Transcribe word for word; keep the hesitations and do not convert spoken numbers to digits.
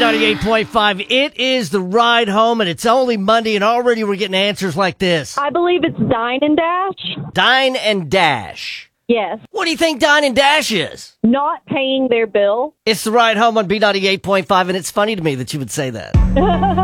ninety-eight point five. It is the ride home, and it's only Monday, and already we're getting answers like this. I believe it's Dine and Dash. Dine and Dash. Yes. What do you think Dine and Dash is? Not paying their bill. It's the ride home on B ninety-eight point five, and it's funny to me that you would say that.